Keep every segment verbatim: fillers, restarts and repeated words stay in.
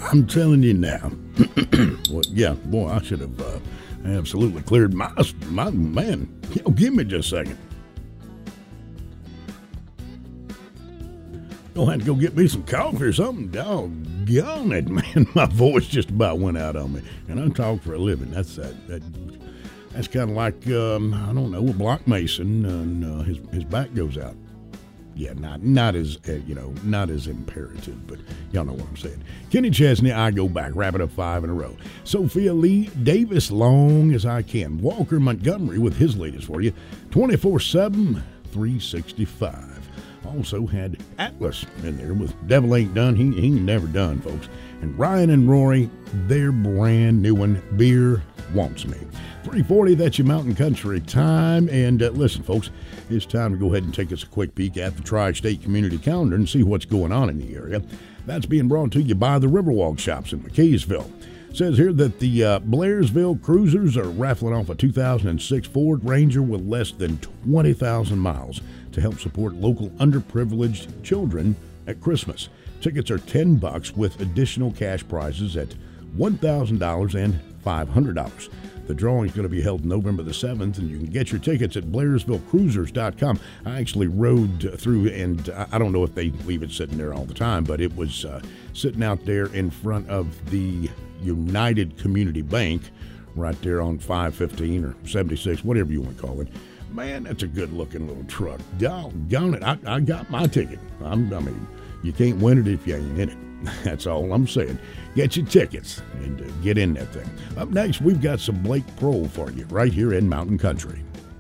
I'm telling you now. Well, yeah, boy, I should have uh, absolutely cleared my, my man. You know, give me just a second. Don't have to go get me some coffee or something. Doggone it, man. My voice just about went out on me. And I talk for a living. That's that. that that's kind of like, um, I don't know, a block mason and uh, his, his back goes out. Yeah, not not as, uh, you know, not as imperative, but y'all know what I'm saying. Kenny Chesney, I go back, wrapping up five in a row. Sophia Lee Davis, long as I can. Walker Montgomery with his latest for you, twenty-four seven, three sixty-five. Also had Atlas in there with Devil Ain't Done. He, he never done, folks. And Ryan and Rory, their brand new one, Beer Wants Me. three forty, that's your Mountain Country time. And uh, listen, folks, it's time to go ahead and take us a quick peek at the Tri-State Community Calendar and see what's going on in the area. That's being brought to you by the Riverwalk Shops in McKaysville. It says here that the uh, Blairsville Cruisers are raffling off a two thousand six Ford Ranger with less than twenty thousand miles to help support local underprivileged children at Christmas. Tickets are ten bucks with additional cash prizes at one thousand dollars and five hundred dollars. The drawing is going to be held November the seventh, and you can get your tickets at blairsville cruisers dot com. I actually rode through, and I don't know if they leave it sitting there all the time, but it was uh, sitting out there in front of the United Community Bank right there on five fifteen or seventy-six, whatever you want to call it. Man, that's a good-looking little truck. Doggone it, I, I got my ticket. I'm, I mean, you can't win it if you ain't in it. That's all I'm saying. Get your tickets and uh, get in that thing. Up next, we've got some Blake Prohl for you right here in Mountain Country.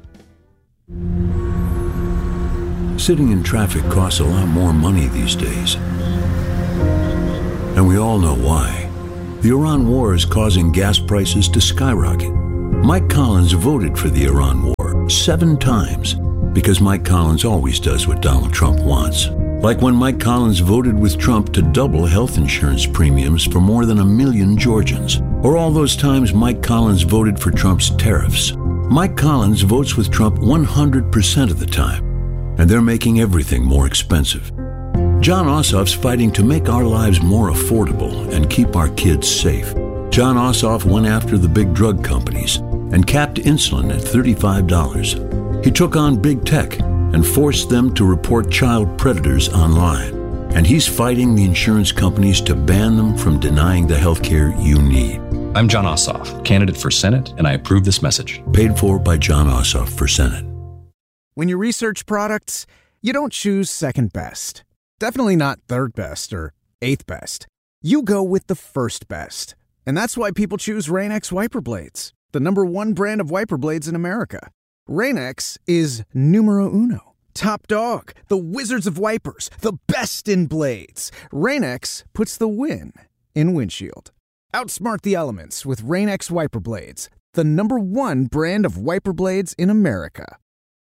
Sitting in traffic costs a lot more money these days. And we all know why. The Iran war is causing gas prices to skyrocket. Mike Collins voted for the Iran war seven times because Mike Collins always does what Donald Trump wants. Like when Mike Collins voted with Trump to double health insurance premiums for more than a million Georgians. Or all those times Mike Collins voted for Trump's tariffs. Mike Collins votes with Trump one hundred percent of the time. And they're making everything more expensive. John Ossoff's fighting to make our lives more affordable and keep our kids safe. John Ossoff went after the big drug companies and capped insulin at thirty-five dollars. He took on big tech and forced them to report child predators online. And he's fighting the insurance companies to ban them from denying the health care you need. I'm John Ossoff, candidate for Senate, and I approve this message. Paid for by John Ossoff for Senate. When you research products, you don't choose second best. Definitely not third best or eighth best. You go with the first best. And that's why people choose Rain-X Wiper Blades, the number one brand of wiper blades in America. Rain-X is numero uno, top dog, the wizards of wipers, the best in blades. Rain-X puts the win in windshield. Outsmart the elements with Rain-X Wiper Blades, the number one brand of wiper blades in America.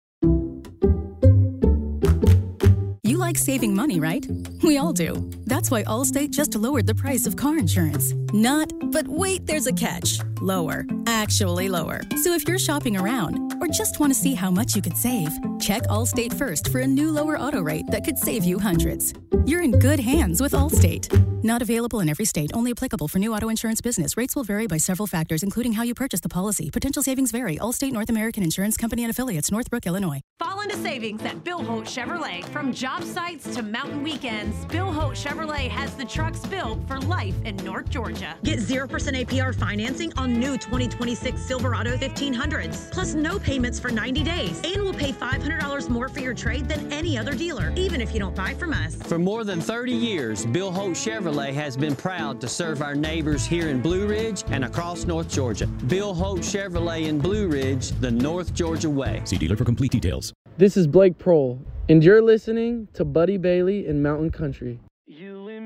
You like saving money, right? We all do. That's why Allstate just lowered the price of car insurance. Not, but wait, there's a catch. Lower. Actually lower. So if you're shopping around or just want to see how much you could save, check Allstate first for a new lower auto rate that could save you hundreds. You're in good hands with Allstate. Not available in every state. Only applicable for new auto insurance business. Rates will vary by several factors, including how you purchase the policy. Potential savings vary. Allstate North American Insurance Company and Affiliates, Northbrook, Illinois. Fall into savings at Bill Holt Chevrolet. From job sites to mountain weekends, Bill Holt Chevrolet has the trucks built for life in North Georgia. Get zero percent A P R financing on new twenty twenty-six Silverado fifteen hundreds. Plus no payments for ninety days. And we'll pay five hundred dollars more for your trade than any other dealer, even if you don't buy from us. For more than thirty years, Bill Holt Chevrolet has been proud to serve our neighbors here in Blue Ridge and across North Georgia. Bill Holt Chevrolet in Blue Ridge, the North Georgia way. See dealer for complete details. This is Blake Prohl, and you're listening to Buddy Bailey in Mountain Country.